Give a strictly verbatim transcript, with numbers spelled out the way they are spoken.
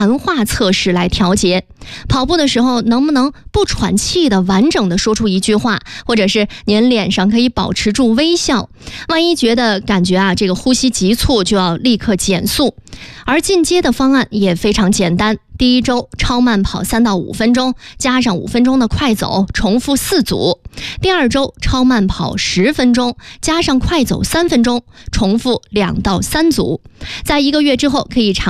谈话测试来调节。跑步的时候能不能不喘气的完整的说出一句话，或者是您脸上可以保持住微笑。万一觉得感觉啊这个呼吸急促，就要立刻减速。而进阶的方案也非常简单，第一周超慢跑三到五分钟，加上五分钟的快走，重复四组。第二周超慢跑十分钟，加上快走三分钟，重复两到三组。在一个月之后可以尝